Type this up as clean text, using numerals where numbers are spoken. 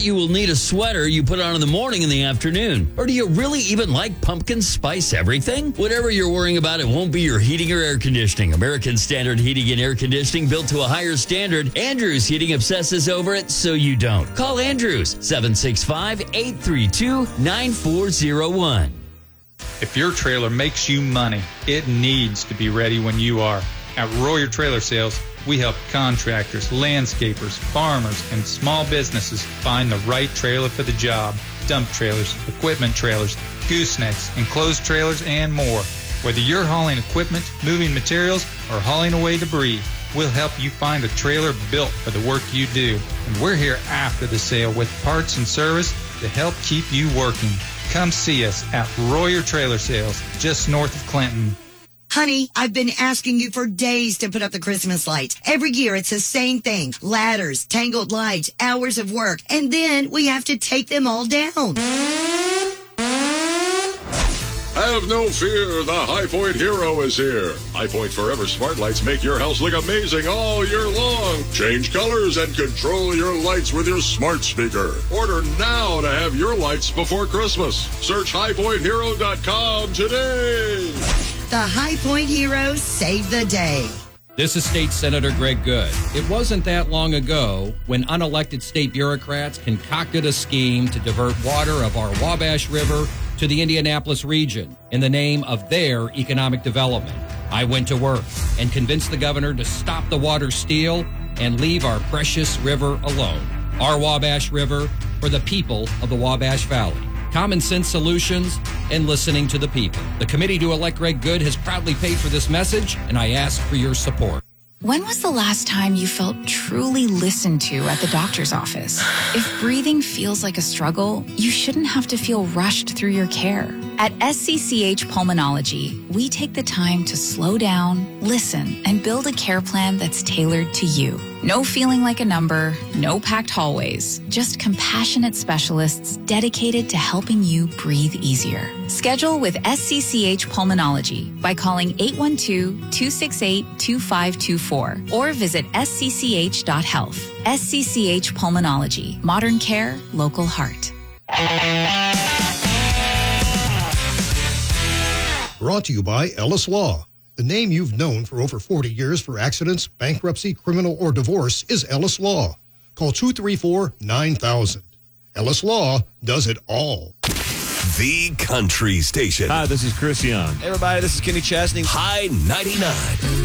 you will need a sweater you put on in the morning and the afternoon. Or do you really even like pumpkin spice everything? Whatever you're worrying about, it won't be your heating or air conditioning. American Standard Heating and Air Conditioning, built to a higher standard. Andrews Heating obsesses over it, so you don't. Call Andrews, 765-832-9401. If your trailer makes you money, it needs to be ready when you are. At Royer Trailer Sales, we help contractors, landscapers, farmers, and small businesses find the right trailer for the job. Dump trailers, equipment trailers, goosenecks, enclosed trailers, and more. Whether you're hauling equipment, moving materials, or hauling away debris, we'll help you find a trailer built for the work you do. And we're here after the sale with parts and service to help keep you working. Come see us at Royer Trailer Sales, just north of Clinton. Honey, I've been asking you for days to put up the Christmas lights. Every year it's the same thing. Ladders, tangled lights, hours of work, and then we have to take them all down. Have no fear, the High Point Hero is here. High Point Forever Smart Lights make your house look amazing all year long. Change colors and control your lights with your smart speaker. Order now to have your lights before Christmas. Search highpointhero.com today. The High Point Heroes save the day. This is State Senator Greg Good. It wasn't that long ago when unelected state bureaucrats concocted a scheme to divert water of our Wabash River to the Indianapolis region in the name of their economic development. I went to work and convinced the governor to stop the water steal and leave our precious river alone. Our Wabash River for the people of the Wabash Valley. Common sense solutions and listening to the people. The committee to elect Greg Good has proudly paid for this message, and I ask for your support. When was the last time you felt truly listened to at the doctor's office? If breathing feels like a struggle, you shouldn't have to feel rushed through your care. At SCCH Pulmonology, we take the time to slow down, listen, and build a care plan that's tailored to you. No feeling like a number, no packed hallways, just compassionate specialists dedicated to helping you breathe easier. Schedule with SCCH Pulmonology by calling 812-268-2524 or visit scch.health. SCCH Pulmonology. Modern care, local heart. Brought to you by Ellis Law. The name you've known for over 40 years for accidents, bankruptcy, criminal, or divorce is Ellis Law. Call 234-9000. Ellis Law does it all. The Country Station. Hi, this is Chris Young. Hey, everybody, this is Kenny Chesney. High 99.